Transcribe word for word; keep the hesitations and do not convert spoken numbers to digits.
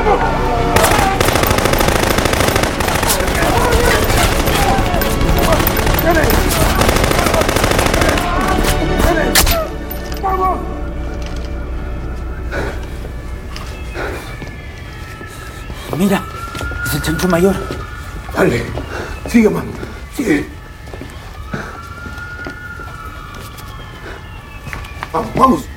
Mira, es el chancho mayor. Dale, sigue, mamá, sigue. Vamos, vamos.